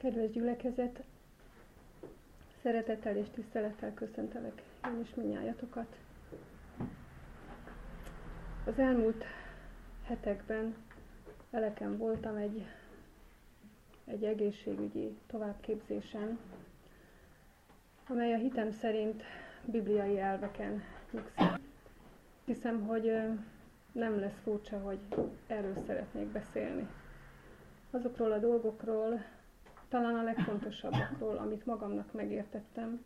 Kedves gyülekezet, szeretettel és tisztelettel köszöntelek én is mindnyájatokat. Az elmúlt hetekben eleken voltam egy egészségügyi továbbképzésen, amely a hitem szerint bibliai elveken nyugszik. Hiszem, hogy nem lesz furcsa, hogy erről szeretnék beszélni. Azokról a dolgokról, talán a legfontosabbakról, amit magamnak megértettem,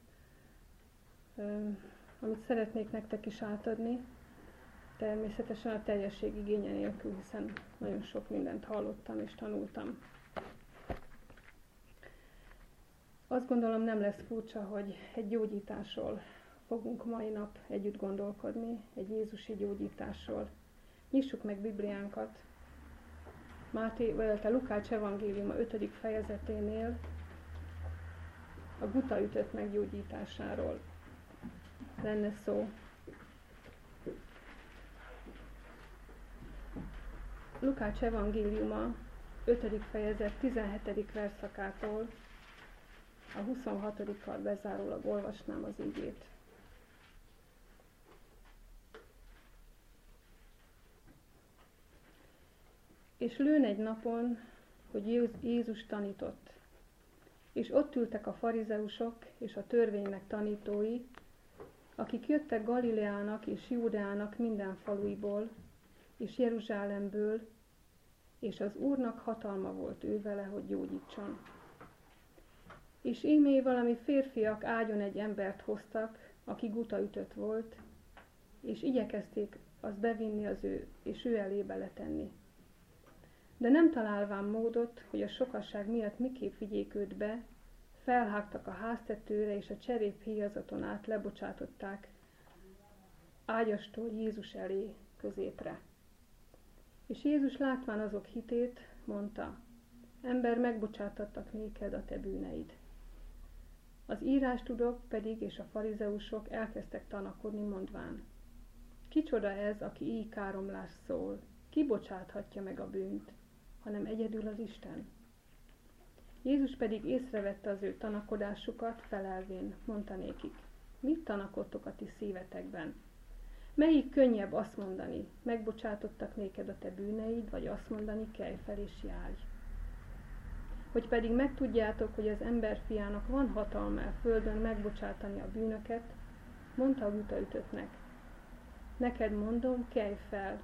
amit szeretnék nektek is átadni, természetesen a teljesség igénye nélkül, hiszen nagyon sok mindent hallottam és tanultam. Azt gondolom, nem lesz furcsa, hogy egy gyógyításról fogunk mai nap együtt gondolkodni, egy jézusi gyógyításról. Nyissuk meg Bibliánkat. Lukács evangéliuma 5. fejezeténél a guta ütött meggyógyításáról lenne szó. Lukács evangéliuma 5. fejezet 17. versszakától a 26-kal bezárólag olvasnám az igét. És lőn egy napon, hogy Jézus tanított, és ott ültek a farizeusok és a törvénynek tanítói, akik jöttek Galileának és Júdeának minden faluiból, és Jeruzsálemből, és az Úrnak hatalma volt ő vele, hogy gyógyítson. És ímé valami férfiak ágyon egy embert hoztak, aki guta ütött volt, és igyekezték azt bevinni és ő elébe letenni. De nem találván módot, hogy a sokasság miatt miképp vigyék őt be, felhágtak a háztetőre, és a cseréphéjazaton át lebocsátották ágyastól Jézus elé középre. És Jézus látván azok hitét, mondta: ember, megbocsátattak néked a te bűneid. Az írástudók pedig és a farizeusok elkezdtek tanakodni, mondván: kicsoda ez, aki így káromlás szól, ki bocsáthatja meg a bűnt, hanem egyedül az Isten. Jézus pedig észrevette az ő tanakodásukat, felelvén mondta nékik: mit tanakodtok a ti szívetekben? Melyik könnyebb azt mondani, megbocsátottak néked a te bűneid, vagy azt mondani, kelj fel és járj? Hogy pedig megtudjátok, hogy az emberfiának van hatalma a földön megbocsátani a bűnöket, mondta a guta ütöttnek: neked mondom, kelj fel,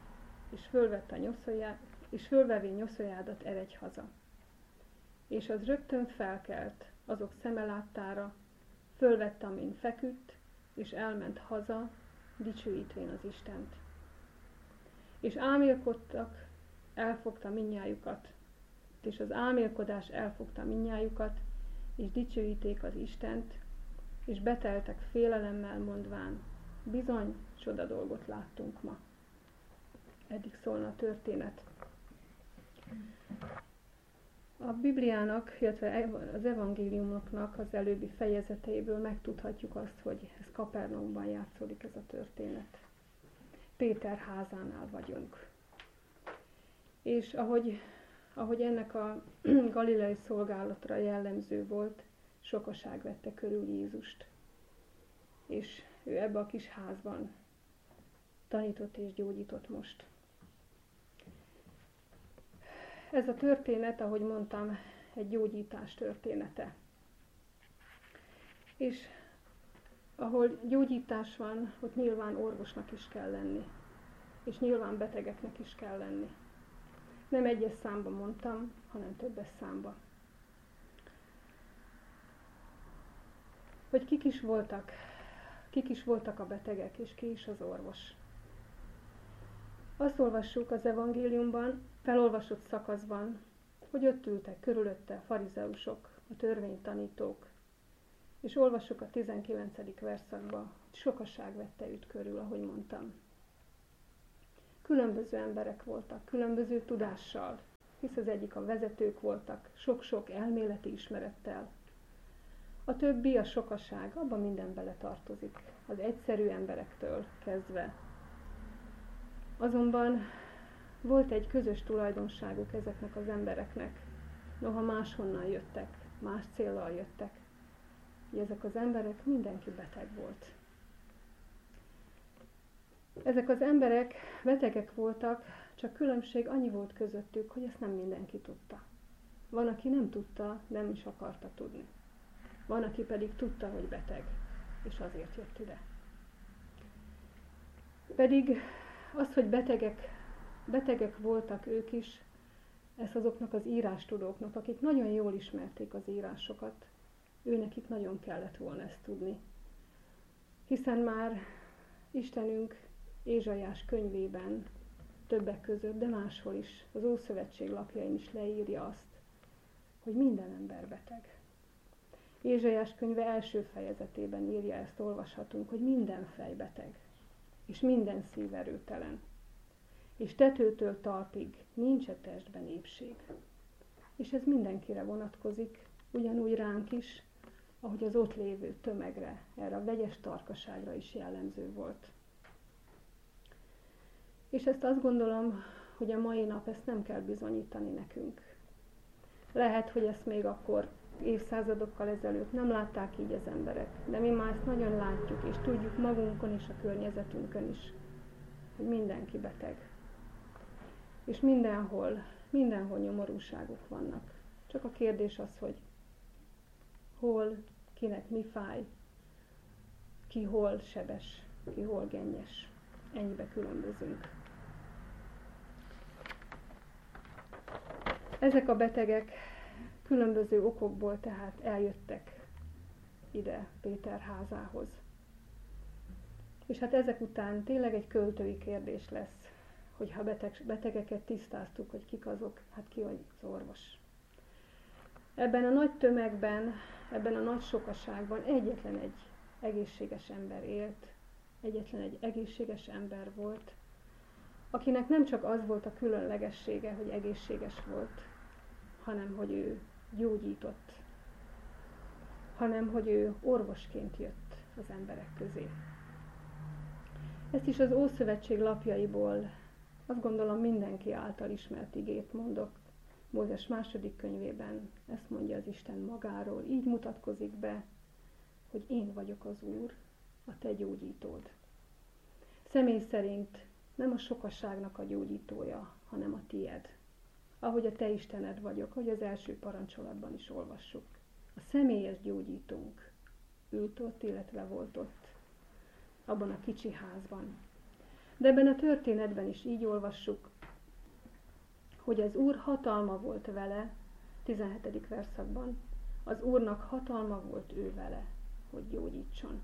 és fölvevén nyoszoljádat eredj haza. És az rögtön felkelt, azok szeme láttára, fölvette, amin feküdt, és elment haza, dicsőítvén az Istent. És álmélkodtak, elfogta mindnyájukat, és az álmélkodás elfogta mindnyájukat, és dicsőíték az Istent, és beteltek félelemmel, mondván: bizony, csoda dolgot láttunk ma. Eddig szólna a történet. A Bibliának, illetve az evangéliumoknak az előbbi fejezeteiből megtudhatjuk azt, hogy ez Kapernaumban játszódik ez a történet. Péter házánál vagyunk. És ahogy ennek a galileai szolgálatra jellemző volt, sokaság vette körül Jézust. És ő ebbe a kis házban tanított és gyógyított most. Ez a történet, ahogy mondtam, egy gyógyítás története. És ahol gyógyítás van, ott nyilván orvosnak is kell lenni. És nyilván betegeknek is kell lenni. Nem egyes számba mondtam, hanem többes számba. Hogy kik is voltak a betegek, és ki is az orvos. Azt olvassuk az evangéliumban, felolvasott szakaszban, hogy ott ültek körülötte farizeusok, a törvénytanítók, és olvassuk a 19. verszakban, hogy sokaság vette őt körül, ahogy mondtam. Különböző emberek voltak, különböző tudással, hisz az egyik a vezetők voltak, sok-sok elméleti ismerettel. A többi, a sokaság, abban minden beletartozik, az egyszerű emberektől kezdve. Azonban volt egy közös tulajdonságuk ezeknek az embereknek. noha máshonnan jöttek, más céllal jöttek, hogy ezek az emberek, mindenki beteg volt. Ezek az emberek betegek voltak, csak különbség annyi volt közöttük, hogy ezt nem mindenki tudta. Van, aki nem tudta, nem is akarta tudni. Van, aki pedig tudta, hogy beteg, és azért jött ide. Pedig az, hogy betegek voltak ők is, ez azoknak az írástudóknak, akik nagyon jól ismerték az írásokat, őnekik nagyon kellett volna ezt tudni. Hiszen már Istenünk Ézsaiás könyvében többek között, de máshol is, az Ószövetség lapjain is leírja azt, hogy minden ember beteg. Ézsaiás könyve első fejezetében írja ezt, olvashatunk, hogy minden fej beteg, és minden szív erőtelen, és tetőtől talpig nincs a testben épség. És ez mindenkire vonatkozik, ugyanúgy ránk is, ahogy az ott lévő tömegre, erre a vegyes tarkaságra is jellemző volt. És ezt azt gondolom, hogy a mai nap ezt nem kell bizonyítani nekünk. Lehet, hogy ezt még akkor évszázadokkal ezelőtt nem látták így az emberek, de mi már ezt nagyon látjuk, és tudjuk magunkon és a környezetünkön is, hogy mindenki beteg. És mindenhol nyomorúságok vannak. Csak a kérdés az, hogy hol, kinek mi fáj, ki hol sebes, ki hol gennyes. Ennyibe különbözünk. Ezek a betegek különböző okokból tehát eljöttek ide Péter házához. És hát ezek után tényleg egy költői kérdés lesz, hogyha betegeket tisztáztuk, hogy kik azok, hát ki az orvos. Ebben a nagy tömegben, ebben a nagy sokaságban egyetlen egy egészséges ember élt, egyetlen egy egészséges ember volt, akinek nem csak az volt a különlegessége, hogy egészséges volt, hanem hogy ő gyógyított, hanem hogy ő orvosként jött az emberek közé. Ezt is az Ószövetség lapjaiból, azt gondolom mindenki által ismert igét mondok. Mózes 2. könyvében ezt mondja az Isten magáról, így mutatkozik be, hogy én vagyok az Úr, a te gyógyítód. Személy szerint nem a sokaságnak a gyógyítója, hanem a tied. Ahogy a te Istened vagyok, ahogy az első parancsolatban is olvassuk. A személyes gyógyítónk ült ott, illetve volt ott, abban a kicsi házban. De ebben a történetben is így olvassuk, hogy az Úr hatalma volt vele, 17. verszakban, az Úrnak hatalma volt ő vele, hogy gyógyítson.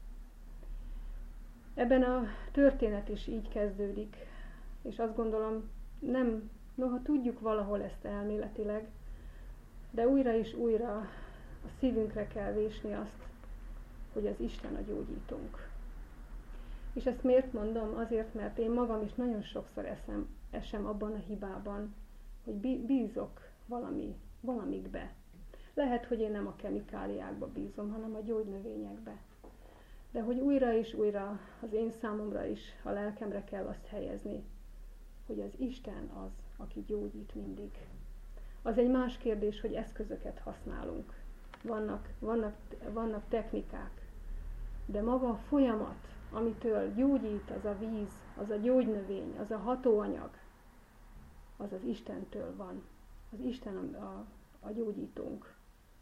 Ebben a történet is így kezdődik, és azt gondolom, noha tudjuk valahol ezt elméletileg, de újra és újra a szívünkre kell vésni azt, hogy az Isten a gyógyítónk. És ezt miért mondom? Azért, mert én magam is nagyon sokszor esem abban a hibában, hogy bízok valamikbe. Lehet, hogy én nem a kemikáliákba bízom, hanem a gyógynövényekbe. De hogy újra és újra az én számomra is, a lelkemre kell azt helyezni, hogy az Isten az, aki gyógyít mindig. Az egy más kérdés, hogy eszközöket használunk. Vannak technikák, de maga a folyamat, amitől gyógyít az a víz, az a gyógynövény, az a hatóanyag, az az Istentől van. Az Isten a gyógyítónk.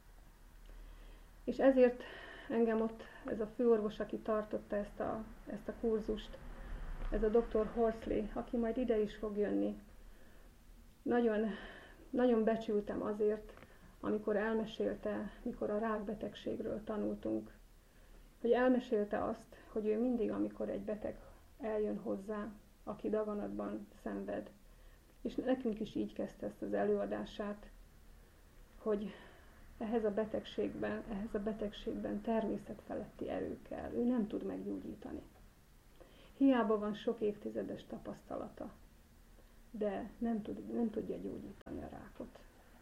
És ezért engem ott ez a főorvos, aki tartotta ezt a kurzust, ez a Dr. Horsley, aki majd ide is fog jönni. Nagyon, nagyon becsültem azért, amikor elmesélte, mikor a rákbetegségről tanultunk, hogy elmesélte azt, hogy ő mindig, amikor egy beteg eljön hozzá, aki daganatban szenved, és nekünk is így kezdte ezt az előadását, hogy ehhez a betegségben természetfeletti erő kell. Ő nem tud meggyógyítani. Hiába van sok évtizedes tapasztalata, de nem tudja gyógyítani a rákot.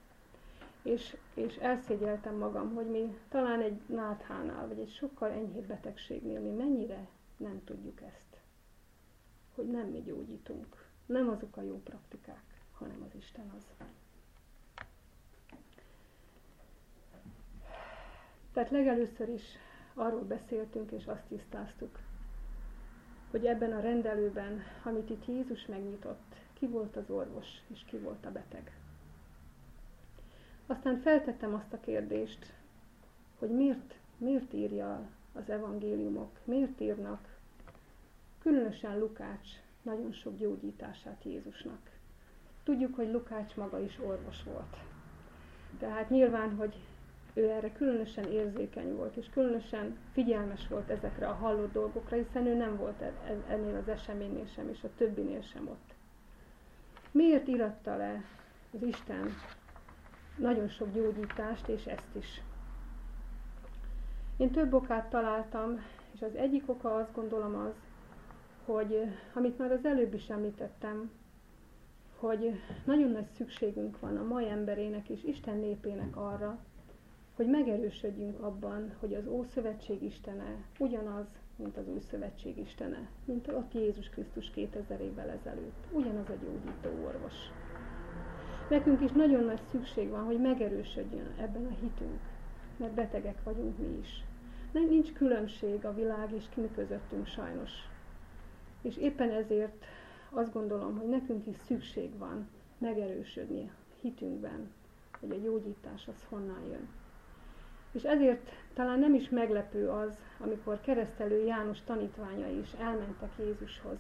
És elszégyeltem magam, hogy mi talán egy náthánál, vagy egy sokkal enyhébb betegségnél mi mennyire nem tudjuk ezt. Hogy nem mi gyógyítunk. Nem azok a jó praktikák, hanem az Isten az. Tehát legelőször is arról beszéltünk és azt tisztáztuk, hogy ebben a rendelőben, amit itt Jézus megnyitott, ki volt az orvos és ki volt a beteg. Aztán feltettem azt a kérdést, hogy miért írja az evangéliumok, miért írnak, különösen Lukács nagyon sok gyógyítását Jézusnak. Tudjuk, hogy Lukács maga is orvos volt. Tehát nyilván, hogy ő erre különösen érzékeny volt, és különösen figyelmes volt ezekre a hallott dolgokra, hiszen ő nem volt ennél az eseménynél sem, és a többinél sem ott. Miért íratta le az Isten nagyon sok gyógyítást, és ezt is? Én több okát találtam, és az egyik oka azt gondolom az, hogy amit már az előbb is említettem, hogy nagyon nagy szükségünk van a mai emberének és Isten népének arra, hogy megerősödjünk abban, hogy az Ószövetség Istene ugyanaz, mint az Új Szövetség Istene, mint ott Jézus Krisztus 2000 évvel ezelőtt. Ugyanaz a gyógyító orvos. Nekünk is nagyon nagy szükség van, hogy megerősödjön ebben a hitünk, mert betegek vagyunk mi is. Nincs különbség a világ és mi közöttünk sajnos. És éppen ezért azt gondolom, hogy nekünk is szükség van megerősödni hitünkben, hogy a gyógyítás az honnan jön. És ezért talán nem is meglepő az, amikor keresztelő János tanítványai is elmentek Jézushoz.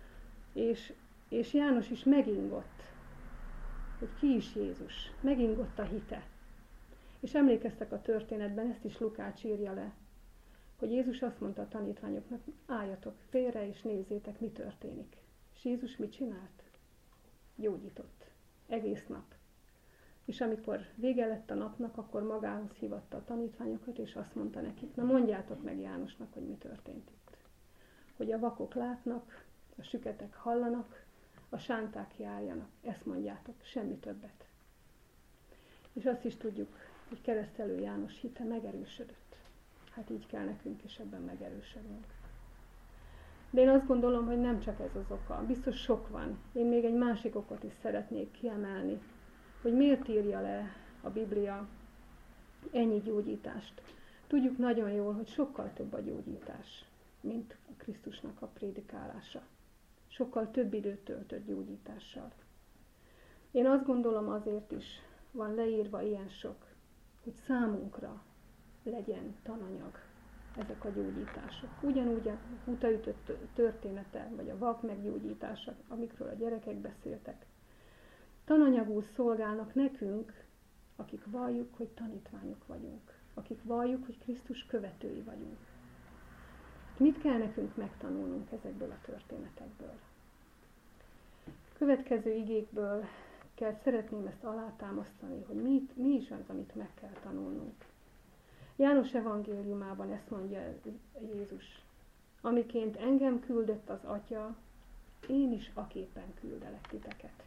És János is megingott, hogy ki is Jézus. Megingott a hite. És emlékeztek a történetben, ezt is Lukács írja le, hogy Jézus azt mondta a tanítványoknak, álljatok félre és nézzétek, mi történik. És Jézus mit csinált? Gyógyított. Egész nap. És amikor vége lett a napnak, akkor magához hívatta a tanítványokat, és azt mondta nekik, na mondjátok meg Jánosnak, hogy mi történt itt. Hogy a vakok látnak, a süketek hallanak, a sánták járjanak. Ezt mondjátok, semmi többet. És azt is tudjuk, hogy keresztelő János hite megerősödött. Hát így kell nekünk is ebben megerősödnünk. De én azt gondolom, hogy nem csak ez az oka. Biztos sok van. Én még egy másik okot is szeretnék kiemelni, hogy miért írja le a Biblia ennyi gyógyítást. Tudjuk nagyon jól, hogy sokkal több a gyógyítás, mint a Krisztusnak a prédikálása. Sokkal több időt töltött gyógyítással. Én azt gondolom, azért is van leírva ilyen sok, hogy számunkra legyen tananyag ezek a gyógyítások. Ugyanúgy a hutaütött története, vagy a vak meggyógyítása, amikről a gyerekek beszéltek, tananyagul szolgálnak nekünk, akik valljuk, hogy tanítványok vagyunk, akik valljuk, hogy Krisztus követői vagyunk. Mit kell nekünk megtanulnunk ezekből a történetekből? Következő igékből szeretném ezt alátámasztani, hogy mi is az, amit meg kell tanulnunk. János evangéliumában ezt mondja Jézus, amiként engem küldött az Atya, én is aképpen küldelek titeket.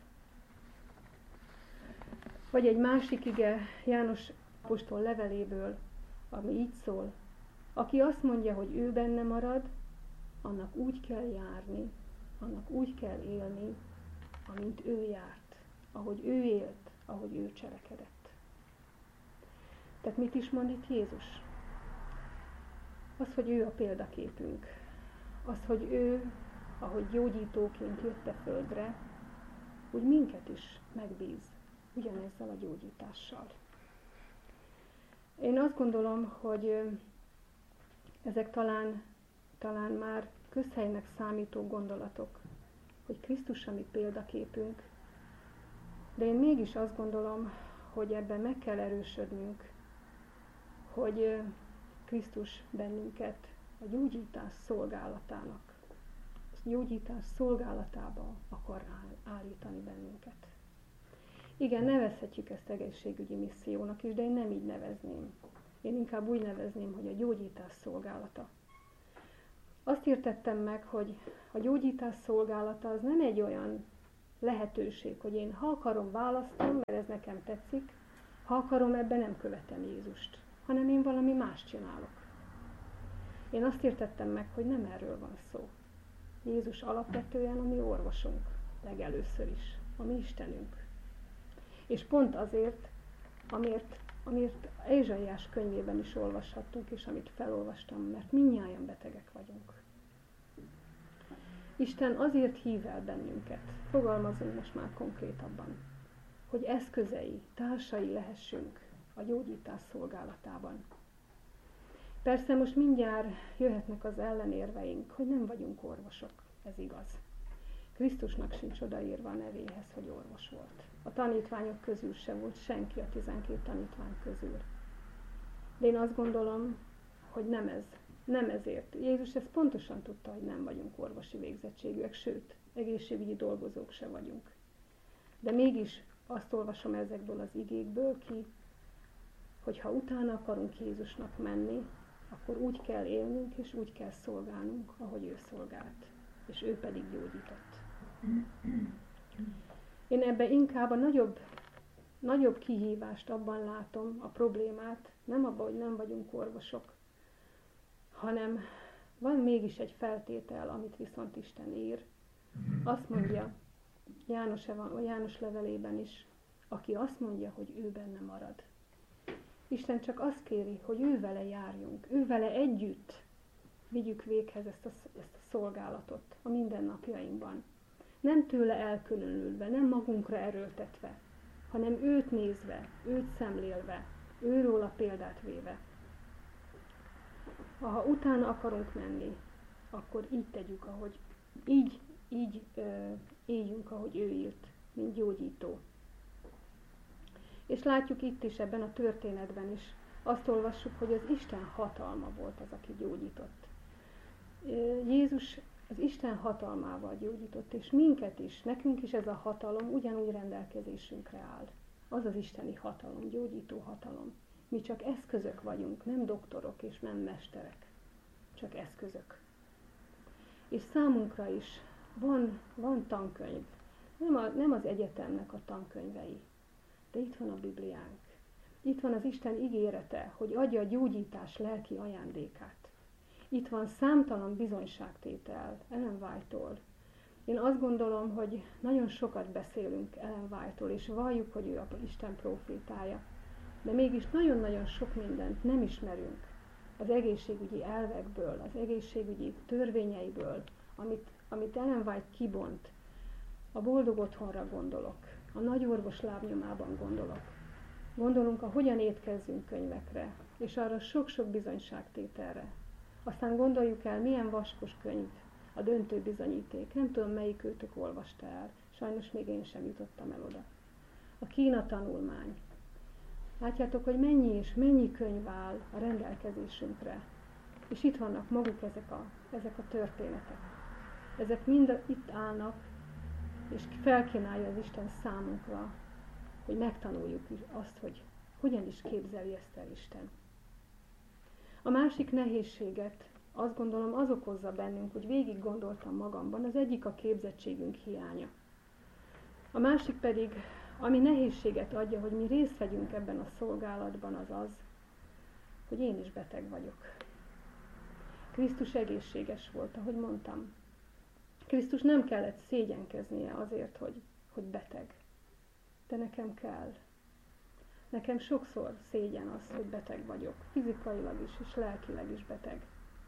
Vagy egy másik ige János apostol leveléből, ami így szól, aki azt mondja, hogy ő benne marad, annak úgy kell járni, annak úgy kell élni, amint ő járt, ahogy ő élt, ahogy ő cselekedett. Tehát mit is mond itt Jézus? Az, hogy ő a példaképünk. Az, hogy ő, ahogy gyógyítóként jött a földre, úgy minket is megbíz ugyanezzel a gyógyítással. Én azt gondolom, hogy ezek talán már közhelynek számító gondolatok, hogy Krisztus a mi példaképünk, de én mégis azt gondolom, hogy ebben meg kell erősödnünk, hogy Krisztus bennünket a gyógyítás szolgálatának, a gyógyítás szolgálatába akar állítani bennünket. Igen, nevezhetjük ezt egészségügyi missziónak is, de én nem így nevezném. Én inkább úgy nevezném, hogy a gyógyítás szolgálata. Azt értettem meg, hogy a gyógyítás szolgálata az nem egy olyan lehetőség, hogy én ha akarom választom, mert ez nekem tetszik, ha akarom, ebben nem követem Jézust, hanem én valami más csinálok. Én azt értettem meg, hogy nem erről van szó. Jézus alapvetően a mi orvosunk, legelőször is, a mi Istenünk. És pont azért, amiért amit Ézsaiás könyvében is olvashattunk, és amit felolvastam, mert mindnyájan betegek vagyunk. Isten azért hív el bennünket, fogalmazunk most már konkrétabban, hogy eszközei, társai lehessünk a gyógyítás szolgálatában. Persze most mindjárt jöhetnek az ellenérveink, hogy nem vagyunk orvosok, ez igaz. Krisztusnak sincs odaírva a nevéhez, hogy orvos volt. A tanítványok közül se volt senki a 12 tanítvány közül. De én azt gondolom, hogy nem ezért. Jézus ezt pontosan tudta, hogy nem vagyunk orvosi végzettségűek, sőt, egészségügyi dolgozók se vagyunk. De mégis azt olvasom ezekből az igékből ki, hogy ha utána akarunk Jézusnak menni, akkor úgy kell élnünk és úgy kell szolgálnunk, ahogy ő szolgált, és ő pedig gyógyított. Én ebben inkább a nagyobb kihívást abban látom, a problémát, nem abban, hogy nem vagyunk orvosok, hanem van mégis egy feltétel, amit viszont Isten ír. Azt mondja János levelében is, aki azt mondja, hogy ő benne marad. Isten csak azt kéri, hogy ő vele járjunk, ő vele együtt vigyük véghez ezt a szolgálatot a mindennapjainkban. Nem tőle elkülönülve, nem magunkra erőltetve, hanem őt nézve, őt szemlélve, őről a példát véve. Ha utána akarunk menni, akkor így tegyük, ahogy így éljünk, ahogy ő élt, mint gyógyító. És látjuk itt is, ebben a történetben is, azt olvassuk, hogy az Isten hatalma volt az, aki gyógyított. Jézus az Isten hatalmával gyógyított, és minket is, nekünk is ez a hatalom ugyanúgy rendelkezésünkre áll. Az az isteni hatalom, gyógyító hatalom. Mi csak eszközök vagyunk, nem doktorok és nem mesterek, csak eszközök. És számunkra is van tankönyv, nem az egyetemnek a tankönyvei, de itt van a Bibliánk. Itt van az Isten ígérete, hogy adja a gyógyítás lelki ajándékát. Itt van számtalan bizonyságtétel Ellen White-tól. Én azt gondolom, hogy nagyon sokat beszélünk Ellen White-tól, és valljuk, hogy ő a Isten prófétája. De mégis nagyon-nagyon sok mindent nem ismerünk az egészségügyi elvekből, az egészségügyi törvényeiből, amit Ellen White kibont. A Boldog Otthonra gondolok, a Nagy Orvos lábnyomában gondolok. Gondolunk a Hogyan étkezzünk könyvekre, és arra sok-sok bizonyságtételre. Aztán gondoljuk el, milyen vaskos könyv a Döntő bizonyíték. Nem tudom, melyik őtök olvasta el. Sajnos még én sem jutottam el oda. A Kína tanulmány. Látjátok, hogy mennyi és mennyi könyv áll a rendelkezésünkre. És itt vannak maguk ezek a történetek. Ezek mind itt állnak, és felkínálja az Isten számunkra, hogy megtanuljuk azt, hogy hogyan is képzeli ezt el Isten. A másik nehézséget azt gondolom az okozza bennünk, hogy végig gondoltam magamban, az egyik a képzettségünk hiánya. A másik pedig, ami nehézséget adja, hogy mi részt vegyünk ebben a szolgálatban, az az, hogy én is beteg vagyok. Krisztus egészséges volt, ahogy mondtam. Krisztus nem kellett szégyenkeznie azért, hogy beteg. De nekem kell. Nekem sokszor szégyen az, hogy beteg vagyok. Fizikailag is, és lelkileg is beteg.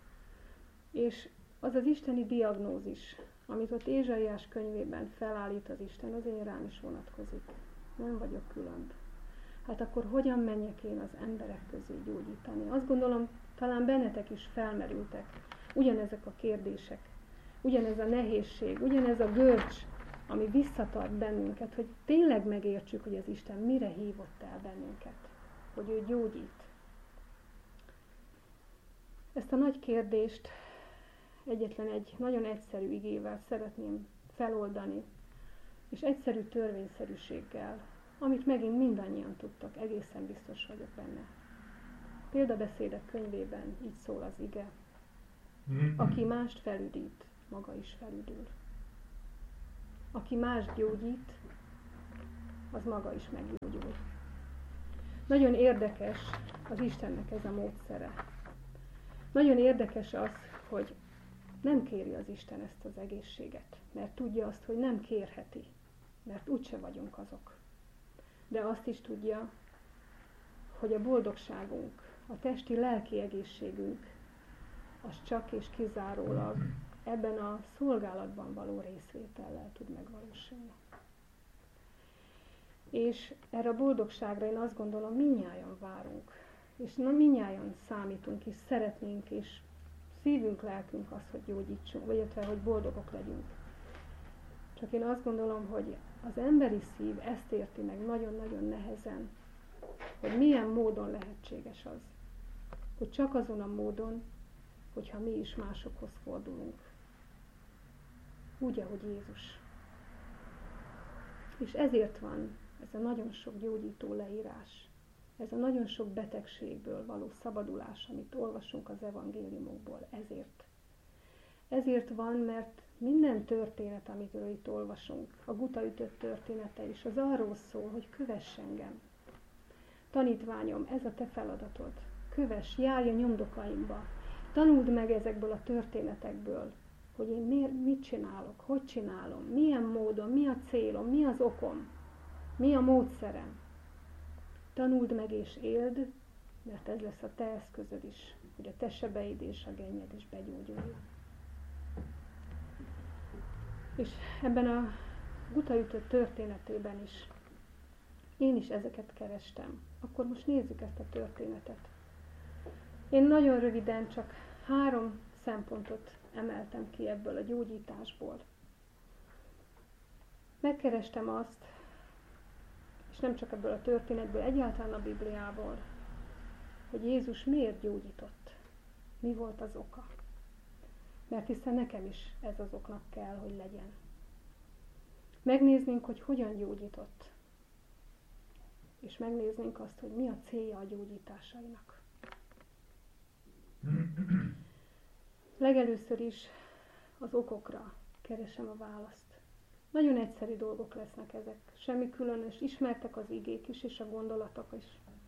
És az az isteni diagnózis, amit ott Ézsaiás könyvében felállít az Isten, az én rám is vonatkozik. Nem vagyok különb. Hát akkor hogyan menjek én az emberek közé gyógyítani? Azt gondolom, talán bennetek is felmerültek ugyanezek a kérdések, ugyanez a nehézség, ugyanez a görcs, ami visszatart bennünket, hogy tényleg megértsük, hogy az Isten mire hívott el bennünket, hogy ő gyógyít. Ezt a nagy kérdést egyetlen egy nagyon egyszerű igével szeretném feloldani, és egyszerű törvényszerűséggel, amit megint mindannyian tudtak, egészen biztos vagyok benne. Példabeszédek könyvében így szól az ige. Aki mást felüdít, maga is felüdül. Aki mást gyógyít, az maga is meggyógyul. Nagyon érdekes az Istennek ez a módszere. Nagyon érdekes az, hogy nem kéri az Isten ezt az egészséget, mert tudja azt, hogy nem kérheti, mert úgyse vagyunk azok. De azt is tudja, hogy a boldogságunk, a testi-lelki egészségünk, az csak és kizárólag ebben a szolgálatban való részvétellel tud megvalósulni. És erre a boldogságra én azt gondolom, mindnyájan várunk, és mindnyájan számítunk, és szeretnénk, és szívünk, lelkünk az, hogy gyógyítsunk, vagy illetve, hogy boldogok legyünk. Csak én azt gondolom, hogy az emberi szív ezt érti meg nagyon-nagyon nehezen, hogy milyen módon lehetséges az, hogy csak azon a módon, hogyha mi is másokhoz fordulunk. Úgy, ahogy Jézus. És ezért van ez a nagyon sok gyógyító leírás, ez a nagyon sok betegségből való szabadulás, amit olvasunk az evangéliumokból, ezért. Ezért van, mert minden történet, amitől itt olvasunk, a gutaütött története is, az arról szól, hogy kövess engem. Tanítványom, ez a te feladatod. Kövess, járj a nyomdokaimba. Tanuld meg ezekből a történetekből, hogy én mit csinálok, hogy csinálom, milyen módon, mi a célom, mi az okom, mi a módszerem. Tanuld meg és éld, mert ez lesz a te eszközöd is, hogy a te sebeid és a gennyed is begyógyuljon. És ebben a gutaütött történetében is én is ezeket kerestem. Akkor most nézzük ezt a történetet. Én nagyon röviden csak 3 szempontot emeltem ki ebből a gyógyításból. Megkerestem azt, és nem csak ebből a történetből, egyáltalán a Bibliából, hogy Jézus miért gyógyított. Mi volt az oka? Mert hiszen nekem is ez az oknak kell, hogy legyen. Megnéznénk, hogy hogyan gyógyított. És megnéznénk azt, hogy mi a célja a gyógyításainak. Legelőször is az okokra keresem a választ. Nagyon egyszerű dolgok lesznek ezek. Semmi különös, ismertek az igék is, és a gondolatok is.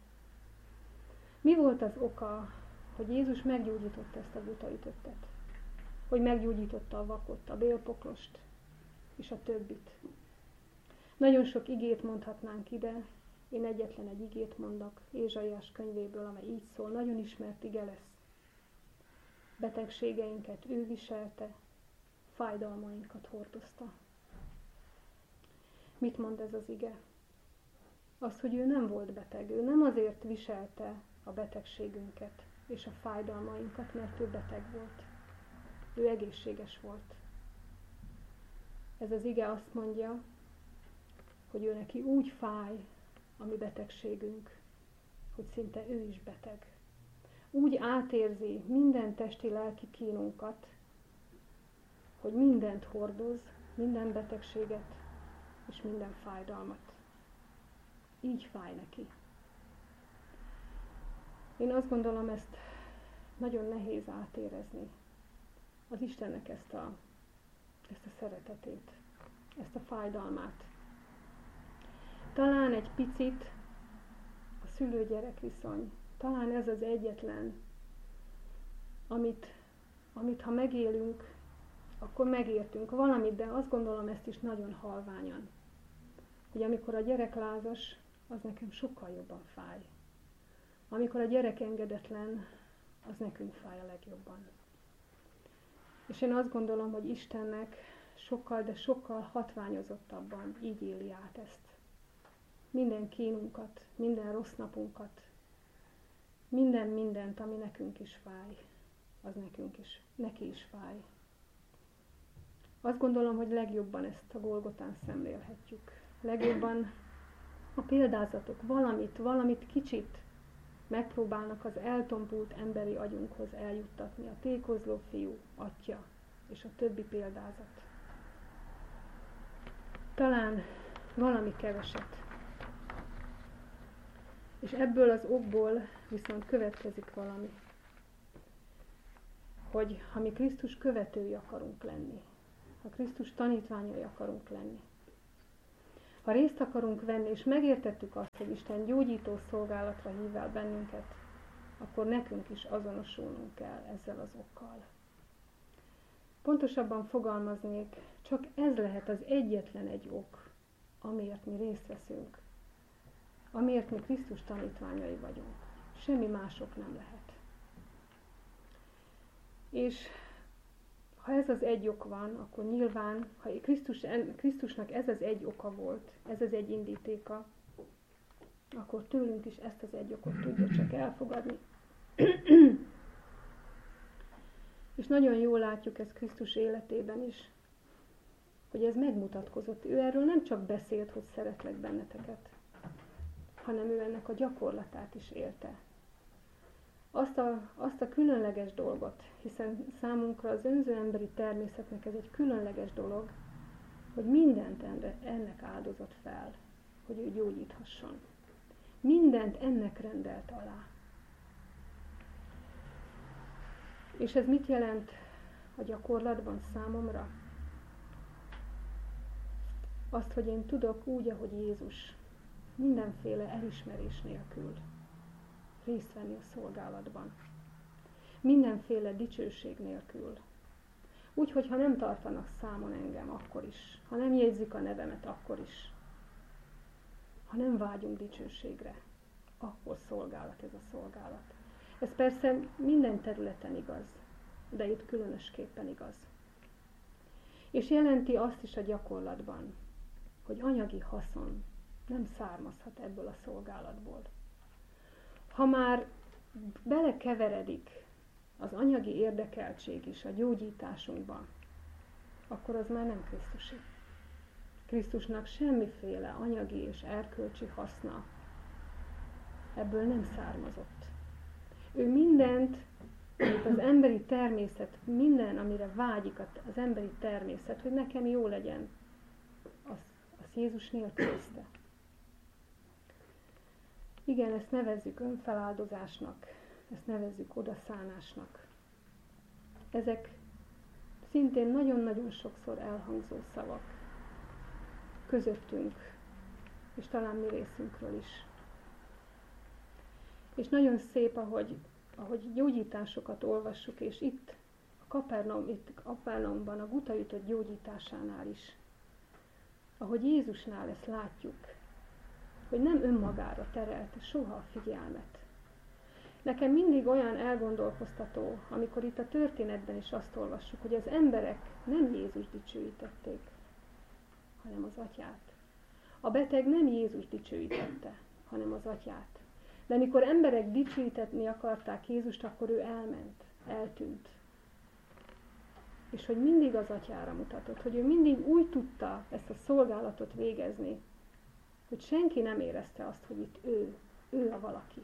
Mi volt az oka, hogy Jézus meggyógyította ezt a gutaütöttet? Hogy meggyógyította a vakot, a bélpoklost, és a többit. Nagyon sok igét mondhatnánk ide, én egyetlen egy igét mondok, Ézsaiás könyvéből, amely így szól, nagyon ismert ige lesz. Betegségeinket ő viselte, fájdalmainkat hordozta. Mit mond ez az ige? Az, hogy ő nem volt beteg, ő nem azért viselte a betegségünket és a fájdalmainkat, mert ő beteg volt. Ő egészséges volt. Ez az ige azt mondja, hogy ő neki úgy fáj a mi betegségünk, hogy szinte ő is beteg. Úgy átérzi minden testi-lelki kínunkat, hogy mindent hordoz, minden betegséget és minden fájdalmat. Így fáj neki. Én azt gondolom, ezt nagyon nehéz átérezni. Az Istennek ezt a szeretetét, ezt a fájdalmát. Talán egy picit a szülő-gyerek viszony, talán ez az egyetlen, amit ha megélünk, akkor megértünk valamit, de azt gondolom ezt is nagyon halványan. Hogy amikor a gyerek lázas, az nekem sokkal jobban fáj. Amikor a gyerek engedetlen, az nekünk fáj a legjobban. És én azt gondolom, hogy Istennek sokkal, de sokkal hatványozottabban így éli át ezt. Minden kínunkat, minden rossz napunkat, mindent, ami nekünk is fáj, az neki is fáj. Azt gondolom, hogy legjobban ezt a Golgotán szemlélhetjük. Legjobban a példázatok valamit kicsit megpróbálnak az eltompult emberi agyunkhoz eljuttatni. A tékozló fiú, atya és a többi példázat. Talán valami keveset. És ebből az okból viszont következik valami. Hogy ha mi Krisztus követői akarunk lenni, ha Krisztus tanítványai akarunk lenni, ha részt akarunk venni, és megértettük azt, hogy Isten gyógyító szolgálatra hív el bennünket, akkor nekünk is azonosulnunk kell ezzel az okkal. Pontosabban fogalmaznék, csak ez lehet az egyetlen egy ok, amiért mi részt veszünk amiért mi Krisztus tanítványai vagyunk. Semmi mások nem lehet. És ha ez az egy ok van, akkor nyilván, ha Krisztusnak ez az egy oka volt, ez az egy indítéka, akkor tőlünk is ezt az egy okot tudja csak elfogadni. És nagyon jól látjuk ezt Krisztus életében is, hogy ez megmutatkozott. Ő erről nem csak beszélt, hogy szeretlek benneteket, hanem ő ennek a gyakorlatát is élte. Azt a különleges dolgot, hiszen számunkra az önző emberi természetnek ez egy különleges dolog, hogy mindent ennek áldozott fel, hogy ő gyógyíthasson. Mindent ennek rendelt alá. És ez mit jelent a gyakorlatban számomra? Azt, hogy én tudok úgy, ahogy Jézus, mindenféle elismerés nélkül részt venni a szolgálatban. Mindenféle dicsőség nélkül. Úgy, hogyha nem tartanak számon engem, akkor is. Ha nem jegyzik a nevemet, akkor is. Ha nem vágyunk dicsőségre, akkor szolgálat ez a szolgálat. Ez persze minden területen igaz, de itt különösképpen igaz. És jelenti azt is a gyakorlatban, hogy anyagi haszon nem származhat ebből a szolgálatból. Ha már belekeveredik az anyagi érdekeltség is a gyógyításunkban, akkor az már nem Krisztusi. Krisztusnak semmiféle anyagi és erkölcsi haszna ebből nem származott. Ő mindent, amit az emberi természet, minden, amire vágyik az emberi természet, hogy nekem jó legyen, azt Jézus nélkülözte. Igen, ezt nevezzük önfeláldozásnak, ezt nevezzük odaszánásnak. Ezek szintén nagyon-nagyon sokszor elhangzó szavak közöttünk, és talán mi részünkről is. És nagyon szép, ahogy gyógyításokat olvassuk, és itt Kapernaumban, a gutaütött gyógyításánál is, ahogy Jézusnál ezt látjuk, hogy nem önmagára terelte soha a figyelmet. Nekem mindig olyan elgondolkoztató, amikor itt a történetben is azt olvassuk, hogy az emberek nem Jézus dicsőítették, hanem az Atyát. A beteg nem Jézus dicsőítette, hanem az Atyát. De amikor emberek dicsőítetni akarták Jézust, akkor ő elment, eltűnt. És hogy mindig az Atyára mutatott, hogy ő mindig úgy tudta ezt a szolgálatot végezni, hogy senki nem érezte azt, hogy itt ő a valaki.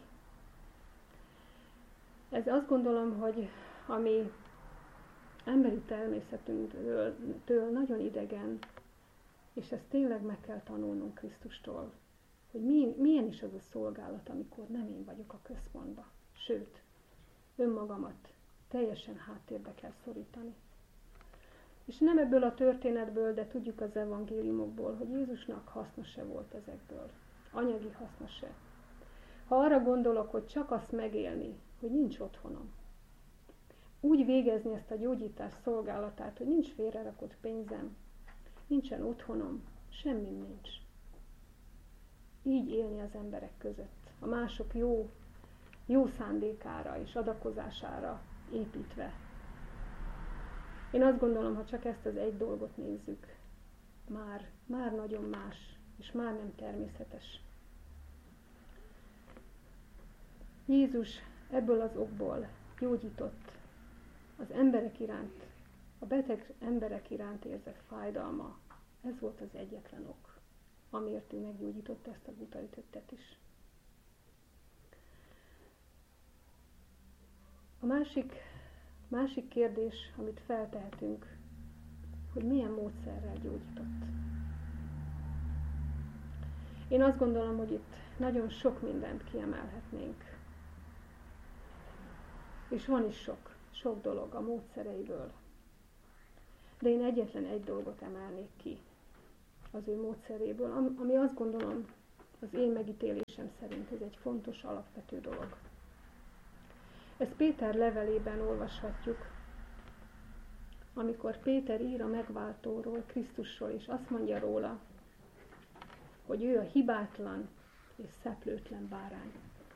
Ez azt gondolom, hogy ami emberi természetünktől nagyon idegen, és ezt tényleg meg kell tanulnunk Krisztustól, hogy milyen is az a szolgálat, amikor nem én vagyok a központban. Sőt, önmagamat teljesen háttérbe kell szorítani. És nem ebből a történetből, de tudjuk az evangéliumokból, hogy Jézusnak haszna se volt ezekből. Anyagi haszna se. Ha arra gondolok, hogy csak azt megélni, hogy nincs otthonom. Úgy végezni ezt a gyógyítás szolgálatát, hogy nincs félrerakott pénzem, nincsen otthonom, semmim nincs. Így élni az emberek között, a mások jó szándékára és adakozására építve. Én azt gondolom, ha csak ezt az egy dolgot nézzük, már nagyon más, és már nem természetes. Jézus ebből az okból gyógyított az emberek iránt, a beteg emberek iránt érzett fájdalma. Ez volt az egyetlen ok, amiért ő meggyógyította ezt a gutaütöttet is. A másik kérdés, amit feltehetünk, hogy milyen módszerrel gyógyított. Én azt gondolom, hogy itt nagyon sok mindent kiemelhetnénk. És van is sok dolog a módszereiből. De én egyetlen egy dolgot emelnék ki az ő módszeréből, ami azt gondolom, az én megítélésem szerint ez egy fontos, alapvető dolog. Ezt Péter levelében olvashatjuk, amikor Péter ír a megváltóról, Krisztusról, és azt mondja róla, hogy ő a hibátlan és szeplőtlen bárány.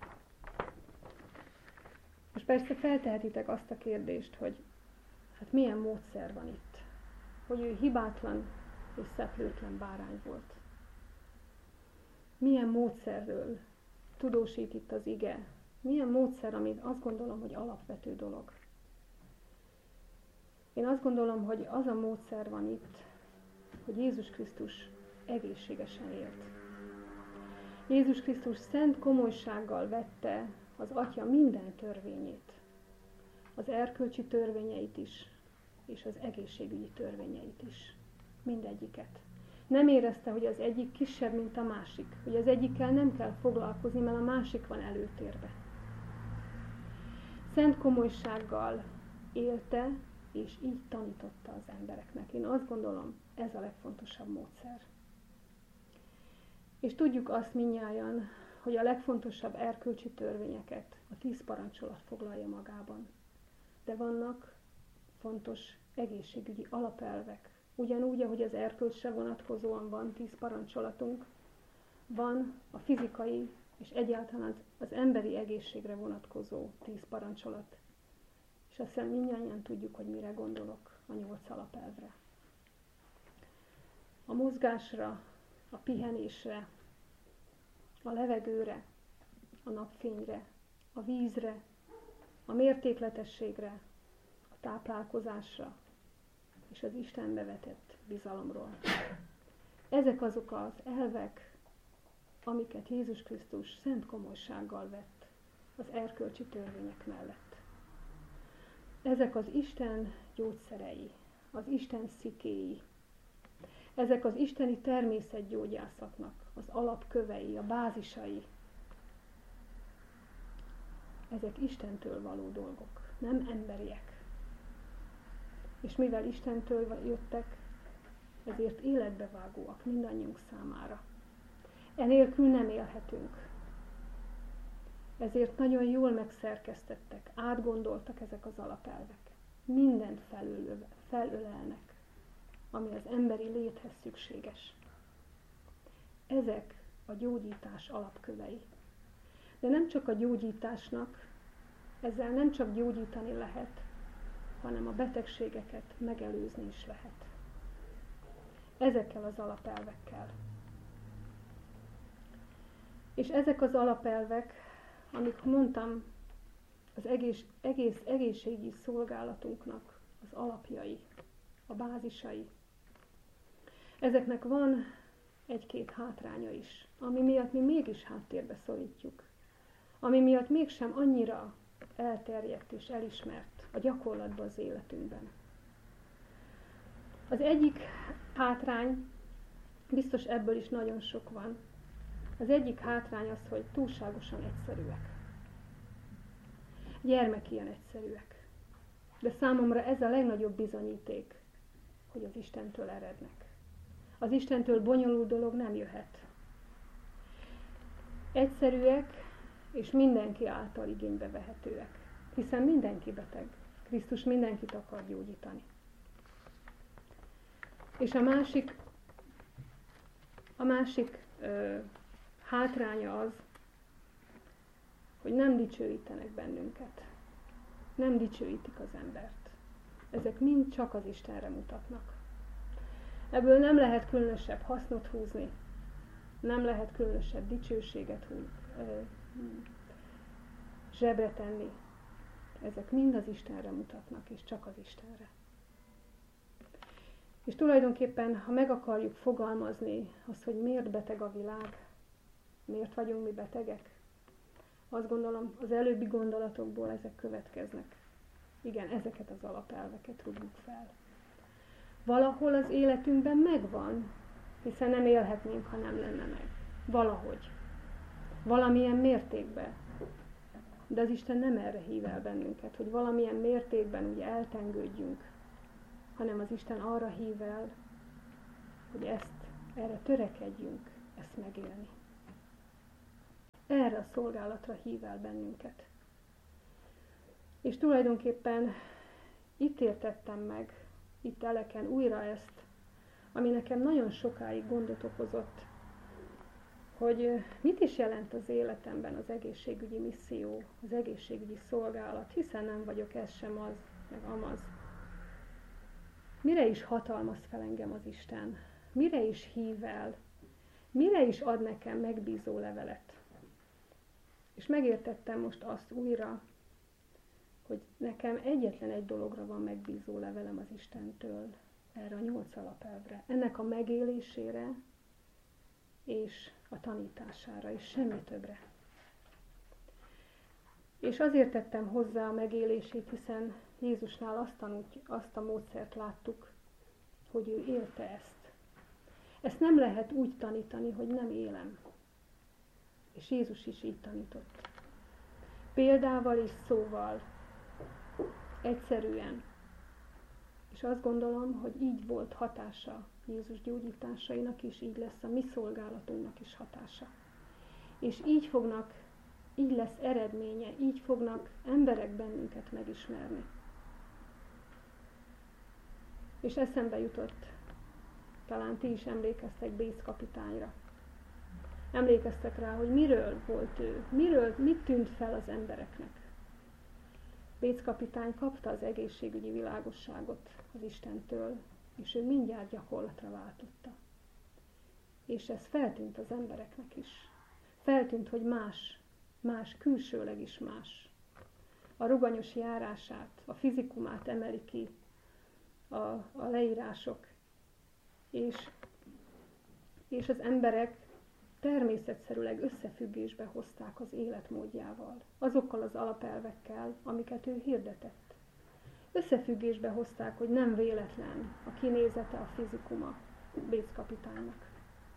Most persze feltehetitek azt a kérdést, hogy hát milyen módszer van itt, hogy ő hibátlan és szeplőtlen bárány volt. Milyen módszerről tudósít itt az ige? Milyen módszer, amit azt gondolom, hogy alapvető dolog. Én azt gondolom, hogy az a módszer van itt, hogy Jézus Krisztus egészségesen élt. Jézus Krisztus szent komolysággal vette az Atya minden törvényét, az erkölcsi törvényeit is, és az egészségügyi törvényeit is. Mindegyiket. Nem érezte, hogy az egyik kisebb, mint a másik, hogy az egyikkel nem kell foglalkozni, mert a másik van előtérbe. Szent komolysággal élte, és így tanította az embereknek. Én azt gondolom, ez a legfontosabb módszer. És tudjuk azt mindnyájan, hogy a legfontosabb erkölcsi törvényeket a 10 parancsolat foglalja magában. De vannak fontos egészségügyi alapelvek. Ugyanúgy, ahogy az erkölcsre vonatkozóan van 10 parancsolatunk, van a fizikai és egyáltalán az emberi egészségre vonatkozó 10 parancsolat. És azt hiszem mindnyájan tudjuk, hogy mire gondolok a 8 alapelvre. A mozgásra, a pihenésre, a levegőre, a napfényre, a vízre, a mértékletességre, a táplálkozásra és az Istenbe vetett bizalomról. Ezek azok az elvek, amiket Jézus Krisztus szent komolysággal vett az erkölcsi törvények mellett. Ezek az Isten gyógyszerei, az Isten szikéi, ezek az isteni természetgyógyászatnak az alapkövei, a bázisai. Ezek Istentől való dolgok, nem emberiek. És mivel Istentől jöttek, ezért életbevágóak mindannyiunk számára. Enélkül nem élhetünk. Ezért nagyon jól megszerkesztettek, átgondoltak ezek az alapelvek. Mindent felölelnek, ami az emberi léthez szükséges. Ezek a gyógyítás alapkövei. De nem csak a gyógyításnak, ezzel nem csak gyógyítani lehet, hanem a betegségeket megelőzni is lehet. Ezekkel az alapelvekkel. És ezek az alapelvek, amik mondtam, az egész egészségügyi szolgálatunknak az alapjai, a bázisai. Ezeknek van egy-két hátránya is, ami miatt mi mégis háttérbe szorítjuk, ami miatt mégsem annyira elterjedt és elismert a gyakorlatban az életünkben. Az egyik hátrány, biztos ebből is nagyon sok van, az egyik hátrány az, hogy túlságosan egyszerűek. Gyermek ilyen egyszerűek. De számomra ez a legnagyobb bizonyíték, hogy az Istentől erednek. Az Istentől bonyolult dolog nem jöhet. Egyszerűek és mindenki által igénybe vehetőek. Hiszen mindenki beteg. Krisztus mindenkit akar gyógyítani. És a másik hátránya az, hogy nem dicsőítenek bennünket. Nem dicsőítik az embert. Ezek mind csak az Istenre mutatnak. Ebből nem lehet különösebb hasznot húzni, nem lehet különösebb dicsőséget zsebre tenni. Ezek mind az Istenre mutatnak, és csak az Istenre. És tulajdonképpen, ha meg akarjuk fogalmazni azt, hogy miért beteg a világ, miért vagyunk mi betegek, azt gondolom, az előbbi gondolatokból ezek következnek. Igen, ezeket az alapelveket rúgjuk fel. Valahol az életünkben megvan, hiszen nem élhetnénk, ha nem lenne meg. Valahogy. Valamilyen mértékben. De az Isten nem erre hív el bennünket, hogy valamilyen mértékben ugye eltengődjünk, hanem az Isten arra hív el, hogy erre törekedjünk, ezt megélni. Erre a szolgálatra hív el bennünket. És tulajdonképpen itt értettem meg, itt Eleken újra ezt, ami nekem nagyon sokáig gondot okozott, hogy mit is jelent az életemben az egészségügyi misszió, az egészségügyi szolgálat, hiszen nem vagyok ez sem az, meg amaz. Mire is hatalmaz fel engem az Isten? Mire is hív el? Mire is ad nekem megbízó levelet? És megértettem most azt újra, hogy nekem egyetlen egy dologra van megbízó levelem az Istentől, erre a 8 alapelvre. Ennek a megélésére és a tanítására, és semmi többre. És azért tettem hozzá a megélését, hiszen Jézusnál azt a módszert láttuk, hogy ő élte ezt. Ezt nem lehet úgy tanítani, hogy nem élem. És Jézus is így tanított. Példával és szóval, egyszerűen. És azt gondolom, hogy így volt hatása Jézus gyógyításainak, és így lesz a mi szolgálatunknak is hatása. És így lesz eredménye, így fognak emberek bennünket megismerni. És eszembe jutott, talán ti is emlékeztek Bész kapitányra. Emlékeztek rá, hogy miről volt ő, mit tűnt fel az embereknek. Bész kapitány kapta az egészségügyi világosságot az Istentől, és ő mindjárt gyakorlatra váltotta. És ez feltűnt az embereknek is. Feltűnt, hogy más, külsőleg is más. A ruganyos járását, a fizikumát emeli ki a leírások, és az emberek természetszerűleg összefüggésbe hozták az életmódjával, azokkal az alapelvekkel, amiket ő hirdetett. Összefüggésbe hozták, hogy nem véletlen a kinézete, a fizikuma Bész kapitánynak.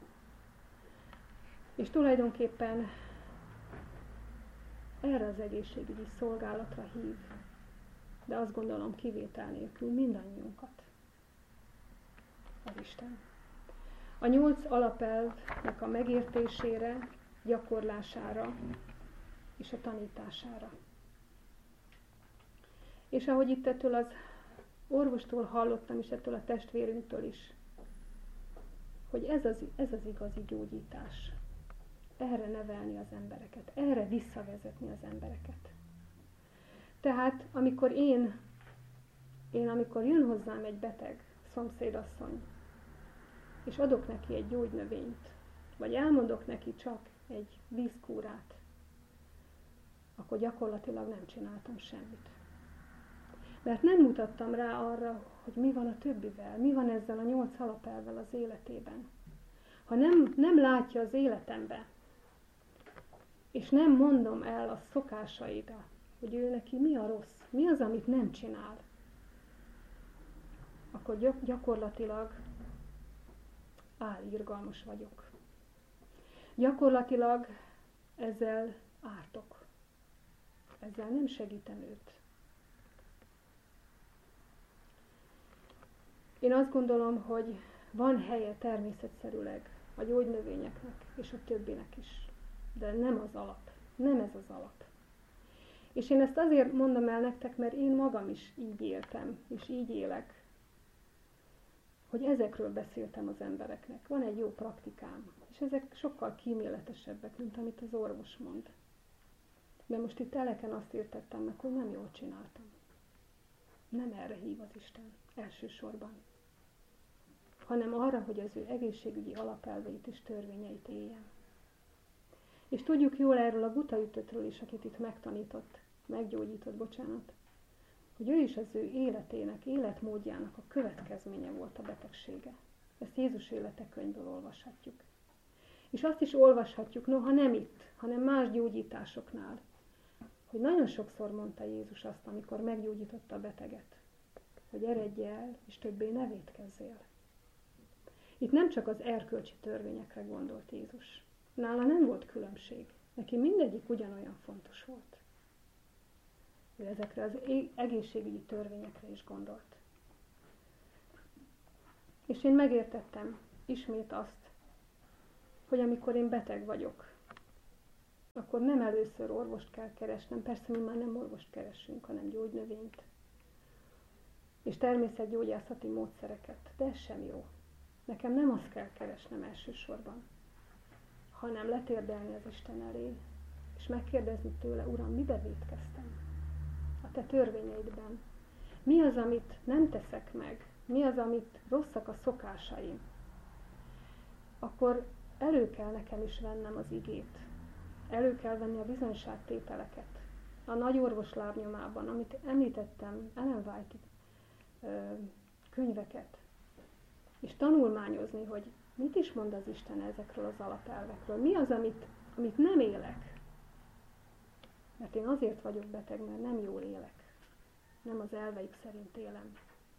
És tulajdonképpen erre az egészségügyi szolgálatra hív, de azt gondolom kivétel nélkül mindannyiunkat az Isten. A 8 alapelvnek a megértésére, gyakorlására és a tanítására. És ahogy itt ettől az orvostól hallottam, és ettől a testvérünktől is, hogy ez az igazi gyógyítás. Erre nevelni az embereket, erre visszavezetni az embereket. Tehát amikor amikor jön hozzám egy beteg szomszédasszony, és adok neki egy gyógynövényt, vagy elmondok neki csak egy vízkúrát, akkor gyakorlatilag nem csináltam semmit. Mert nem mutattam rá arra, hogy mi van a többivel, mi van ezzel a 8 alapelvvel az életében. Ha nem látja az életembe, és nem mondom el a szokásaira, hogy ő neki mi a rossz, mi az, amit nem csinál, akkor gyakorlatilag álirgalmas vagyok. Gyakorlatilag ezzel ártok. Ezzel nem segítem őt. Én azt gondolom, hogy van helye természetszerűleg a gyógynövényeknek és a többinek is. De nem az alap. Nem ez az alap. És én ezt azért mondom el nektek, mert én magam is így éltem, és így élek, hogy ezekről beszéltem az embereknek. Van egy jó praktikám, és ezek sokkal kíméletesebbek, mint amit az orvos mond. De most itt eleken azt értettem meg, hogy nem jól csináltam. Nem erre hív az Isten elsősorban, hanem arra, hogy az ő egészségügyi alapelveit és törvényeit éljen. És tudjuk jól erről a gutaütöttről is, akit itt meggyógyított, hogy ő is az ő életének, életmódjának a következménye volt a betegsége. Ezt Jézus életekönyvből olvashatjuk. És azt is olvashatjuk, noha nem itt, hanem más gyógyításoknál, hogy nagyon sokszor mondta Jézus azt, amikor meggyógyította a beteget, hogy eredj el, és többé ne vétkezzél. Itt nem csak az erkölcsi törvényekre gondolt Jézus. Nála nem volt különbség. Neki mindegyik ugyanolyan fontos volt. Ő ezekre az egészségügyi törvényekre is gondolt. És én megértettem ismét azt, hogy amikor én beteg vagyok, akkor nem először orvost kell keresnem, persze mi már nem orvost keresünk, hanem gyógynövényt, és természetgyógyászati módszereket, de ez sem jó. Nekem nem azt kell keresnem elsősorban, hanem letérdelni az Isten elé, és megkérdezni tőle, Uram, mibe vétkeztem? A te törvényeidben. Mi az, amit nem teszek meg? Mi az, amit rosszak a szokásaim? Akkor elő kell nekem is vennem az igét. Elő kell venni a bizonyságtételeket. A nagy orvos lábnyomában, amit említettem, Ellen White könyveket. És tanulmányozni, hogy mit is mond az Isten ezekről az alapelvekről. Mi az, amit nem élek? Mert én azért vagyok beteg, mert nem jól élek. Nem az elveik szerint élem.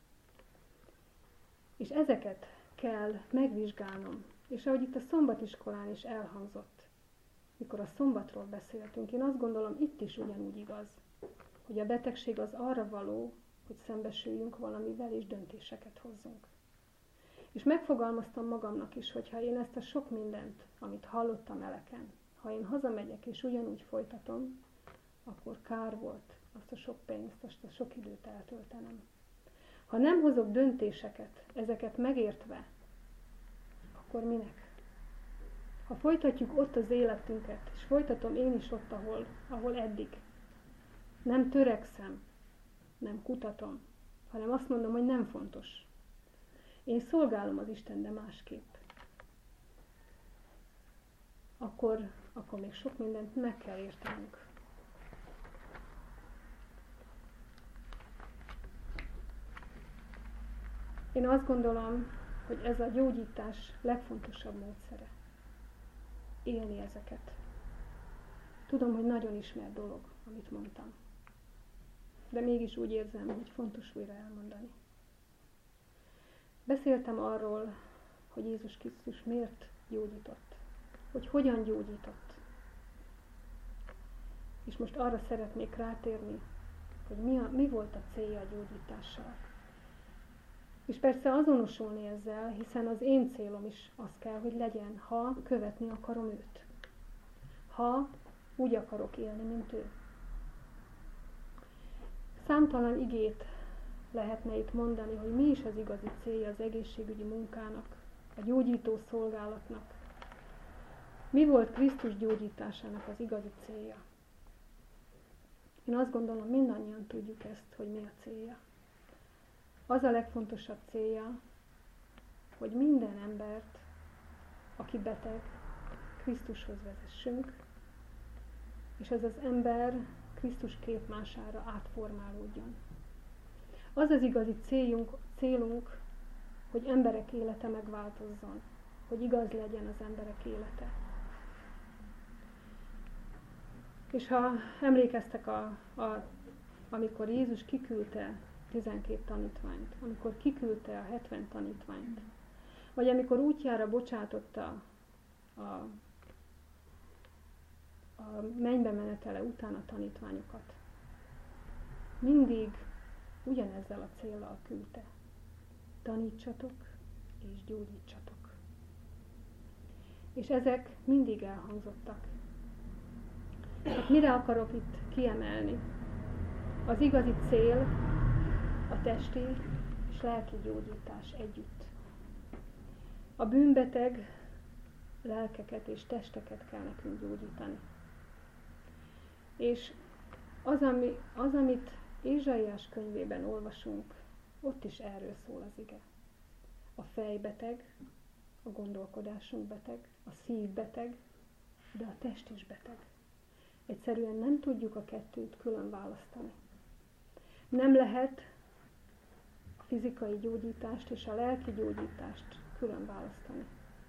És ezeket kell megvizsgálnom. És ahogy itt a szombatiskolán is elhangzott, mikor a szombatról beszéltünk, én azt gondolom, itt is ugyanúgy igaz, hogy a betegség az arra való, hogy szembesüljünk valamivel és döntéseket hozzunk. És megfogalmaztam magamnak is, hogyha én ezt a sok mindent, amit hallottam eleken, ha én hazamegyek és ugyanúgy folytatom, akkor kár volt azt a sok pénzt, azt a sok időt eltöltenem. Ha nem hozok döntéseket, ezeket megértve, akkor minek? Ha folytatjuk ott az életünket, és folytatom én is ott, ahol eddig, nem törekszem, nem kutatom, hanem azt mondom, hogy nem fontos. Én szolgálom az Isten, de másképp. Akkor még sok mindent meg kell értenünk. Én azt gondolom, hogy ez a gyógyítás legfontosabb módszere. Élni ezeket. Tudom, hogy nagyon ismert dolog, amit mondtam. De mégis úgy érzem, hogy fontos újra elmondani. Beszéltem arról, hogy Jézus Krisztus miért gyógyított. Hogy hogyan gyógyított. És most arra szeretnék rátérni, hogy mi volt a célja a gyógyítással. És persze azonosulni ezzel, hiszen az én célom is az kell, hogy legyen, ha követni akarom őt. Ha úgy akarok élni, mint ő. Számtalan igét lehetne itt mondani, hogy mi is az igazi célja az egészségügyi munkának, a gyógyító szolgálatnak. Mi volt Krisztus gyógyításának az igazi célja? Én azt gondolom, mindannyian tudjuk ezt, hogy mi a célja. Az a legfontosabb célja, hogy minden embert, aki beteg, Krisztushoz vezessünk, és ez az ember Krisztus képmására átformálódjon. Az az igazi célunk, hogy emberek élete megváltozzon, hogy igaz legyen az emberek élete. És ha emlékeztek, amikor Jézus kiküldte 12 tanítványt, amikor kiküldte a 70 tanítványt, vagy amikor útjára bocsátotta a mennybe menetele után a tanítványokat, mindig ugyanezzel a céllal küldte. Tanítsatok és gyógyítsatok. És ezek mindig elhangzottak. Hát mire akarok itt kiemelni? Az igazi cél a testi és lelki gyógyítás együtt. A bűnbeteg lelkeket és testeket kell nekünk gyógyítani. És az, amit Ézsaiás könyvében olvasunk, ott is erről szól az ige. A fejbeteg, a gondolkodásunk beteg, a szív beteg, de a test is beteg. Egyszerűen nem tudjuk a kettőt külön választani. Nem lehet a fizikai gyógyítást és a lelki gyógyítást külön választani.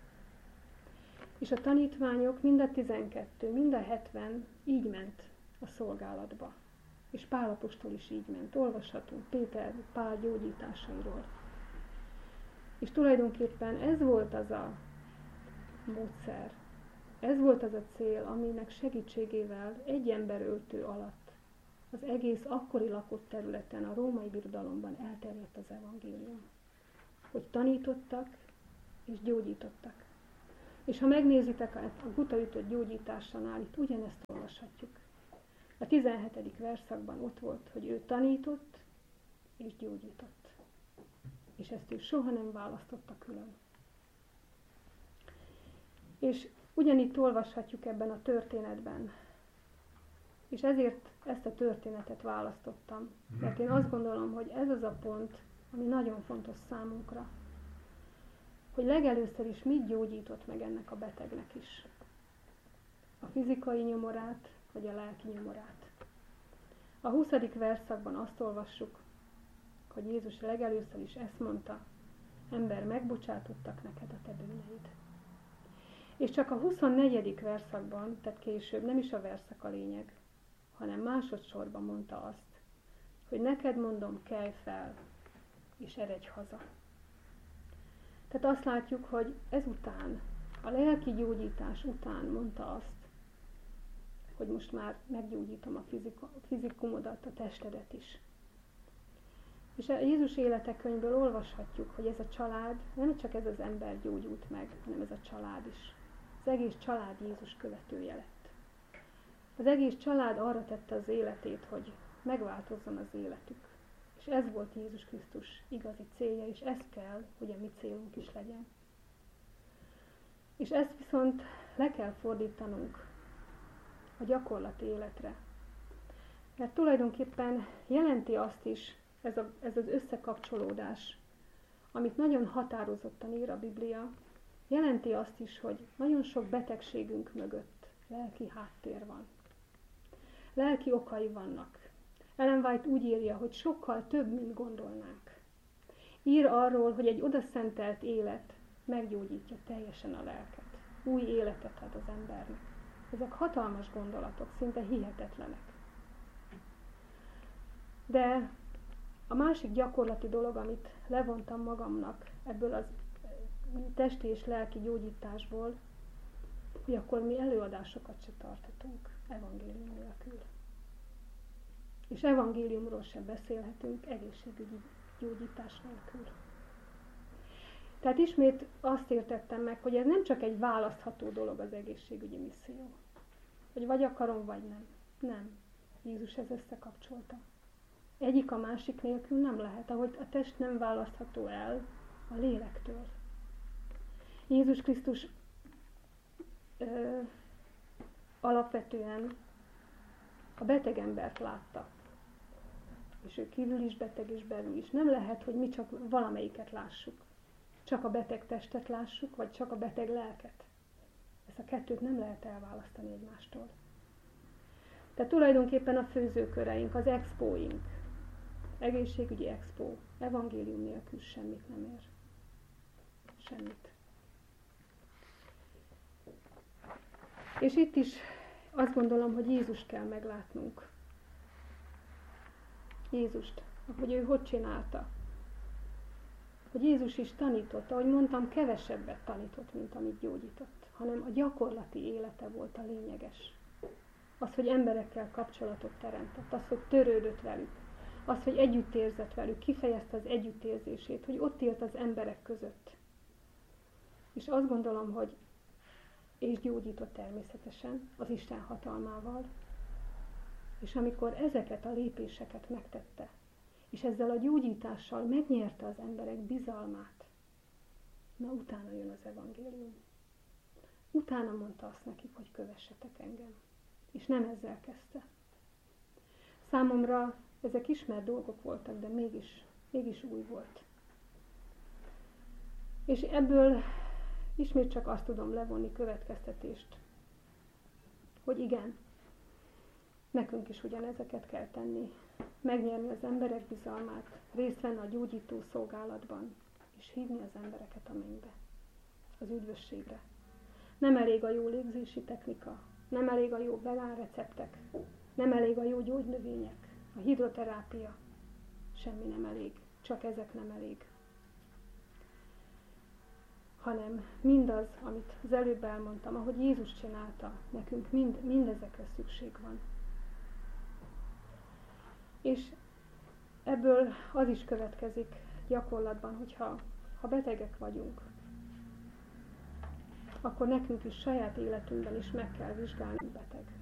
És a tanítványok mind a 12, mind a 70 így ment a szolgálatba. És Pál apostol is így ment. Olvashatunk Pál gyógyításairól. És tulajdonképpen ez volt az a módszer, ez volt az a cél, aminek segítségével egy ember öltő alatt az egész akkori lakott területen, a római birodalomban elterjedt az evangélium. Hogy tanítottak és gyógyítottak. És ha megnézitek a gutaütött gyógyításánál, itt ugyanezt olvashatjuk. A 17. verszakban ott volt, hogy ő tanított és gyógyított. És ezt ő soha nem választotta külön. És Ugyanitt olvashatjuk ebben a történetben. És ezért ezt a történetet választottam. Mert én azt gondolom, hogy ez az a pont, ami nagyon fontos számunkra. Hogy legelőször is mit gyógyított meg ennek a betegnek is. A fizikai nyomorát, vagy a lelki nyomorát. A 20. verszakban azt olvassuk, hogy Jézus legelőször is ezt mondta: ember, megbocsátottak neked a te bűneid. És csak a 24. verszakban, tehát később, nem is a verszak a lényeg, hanem másodszorban mondta azt, hogy neked mondom, kelj fel, és eredj haza. Tehát azt látjuk, hogy ezután, a lelki gyógyítás után mondta azt, hogy most már meggyógyítom a fizikumodat, a testedet is. És a Jézus életekönyvből olvashatjuk, hogy ez a család, nem csak ez az ember gyógyult meg, hanem ez a család is. Az egész család Jézus követője lett. Az egész család arra tette az életét, hogy megváltozzon az életük. És ez volt Jézus Krisztus igazi célja, és ez kell, hogy a mi célunk is legyen. És ezt viszont le kell fordítanunk a gyakorlati életre. Mert tulajdonképpen jelenti azt is, ez az összekapcsolódás, amit nagyon határozottan ír a Biblia, jelenti azt is, hogy nagyon sok betegségünk mögött lelki háttér van. Lelki okai vannak. Ellen White úgy írja, hogy sokkal több, mint gondolnánk. Ír arról, hogy egy odaszentelt élet meggyógyítja teljesen a lelket. Új életet ad az embernek. Ezek hatalmas gondolatok, szinte hihetetlenek. De a másik gyakorlati dolog, amit levontam magamnak ebből az testi és lelki gyógyításból, hogy akkor mi előadásokat se tarthatunk evangélium nélkül. És evangéliumról sem beszélhetünk egészségügyi gyógyítás nélkül. Tehát ismét azt értettem meg, hogy ez nem csak egy választható dolog az egészségügyi misszió. Hogy vagy akarom, vagy nem. Nem. Jézus ez összekapcsolta. Egyik a másik nélkül nem lehet, ahogy a test nem választható el a lélektől. Jézus Krisztus alapvetően a beteg embert látta. És ő kívül is beteg, és belül is. Nem lehet, hogy mi csak valamelyiket lássuk. Csak a beteg testet lássuk, vagy csak a beteg lelket. Ezt a kettőt nem lehet elválasztani egymástól. Tehát tulajdonképpen a főzőköreink, az expóink, egészségügyi expó, evangélium nélkül semmit nem ér. Semmit. És itt is azt gondolom, hogy Jézust kell meglátnunk. Jézust, hogy ő hogy csinálta. Hogy Jézus is tanított, ahogy mondtam, kevesebbet tanított, mint amit gyógyított, hanem a gyakorlati élete volt a lényeges. Az, hogy emberekkel kapcsolatot teremtett, az, hogy törődött velük, az, hogy együtt érzett velük, kifejezte az együttérzését, hogy ott élt az emberek között. És azt gondolom, hogy és gyógyított természetesen az Isten hatalmával. És amikor ezeket a lépéseket megtette, és ezzel a gyógyítással megnyerte az emberek bizalmát, na utána jön az evangélium. Utána mondta azt nekik, hogy kövessetek engem. És nem ezzel kezdte. Számomra ezek ismert dolgok voltak, de mégis új volt. És ebből ismét csak azt tudom levonni következtetést, hogy igen, nekünk is ugyanezeket kell tenni. Megnyerni az emberek bizalmát, részt venni a gyógyító szolgálatban, és hívni az embereket a mennybe, az üdvösségre. Nem elég a jó légzési technika, nem elég a jó vegán receptek, nem elég a jó gyógynövények, a hidroterápia, semmi nem elég, csak ezek nem elég. Hanem mindaz, amit az előbb elmondtam, ahogy Jézus csinálta, nekünk mindezekre szükség van. És ebből az is következik gyakorlatban, hogyha betegek vagyunk, akkor nekünk is saját életünkben is meg kell vizsgálni, beteg.